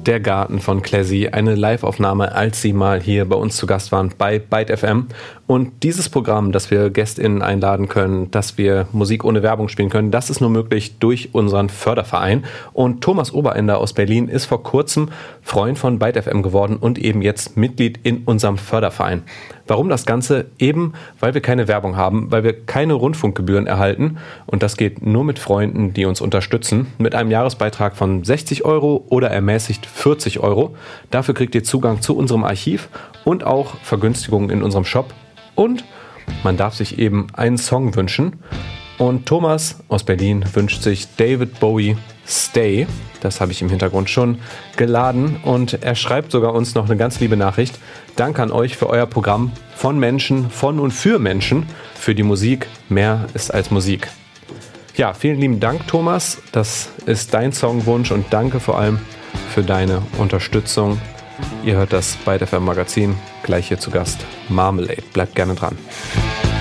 Der Garten von Classy, eine Live-Aufnahme, als sie mal hier bei uns zu Gast waren bei Byte FM. Und dieses Programm, dass wir GästInnen einladen können, dass wir Musik ohne Werbung spielen können, das ist nur möglich durch unseren Förderverein. Und Thomas Oberender aus Berlin ist vor kurzem Freund von Byte FM geworden und eben jetzt Mitglied in unserem Förderverein. Warum das Ganze? Eben, weil wir keine Werbung haben, weil wir keine Rundfunkgebühren erhalten. Und das geht nur mit Freunden, die uns unterstützen. Mit einem Jahresbeitrag von 60 € oder ermäßigt 40 €. Dafür kriegt ihr Zugang zu unserem Archiv und auch Vergünstigungen in unserem Shop. Und man darf sich eben einen Song wünschen. Und Thomas aus Berlin wünscht sich David Bowie Stay. Das habe ich im Hintergrund schon geladen. Und er schreibt sogar uns noch eine ganz liebe Nachricht. Danke an euch für euer Programm von Menschen, von und für Menschen, für die Musik. Mehr ist als Musik. Ja, vielen lieben Dank, Thomas. Das ist dein Songwunsch und danke vor allem für deine Unterstützung. Ihr hört das Byte FM Magazin, gleich hier zu Gast Marmalade. Bleibt gerne dran.